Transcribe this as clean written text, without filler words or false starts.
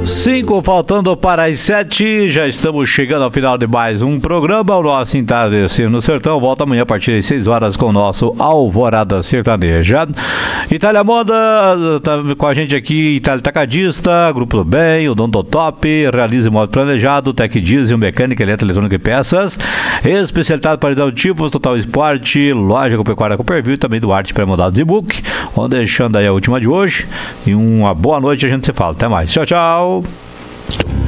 5 faltando para as 7, já estamos chegando ao final de mais um programa, o nosso Entardecer no Sertão. Volta amanhã a partir das 6 horas com o nosso Alvorada Sertaneja. Itália Moda, tá com a gente aqui, Itália Tacadista, Grupo do Bem, o Dono do Top, Realize Modo Planejado, Tec Diesel, Mecânica, Eletrônica e Peças, especialidade para auditivos, Total Esporte, Loja Agropecuária Cooperville, também do Arte Pré-Modados e Book. Vamos deixando aí a última de hoje e uma boa noite, a gente se fala. Até mais. Tchau, tchau.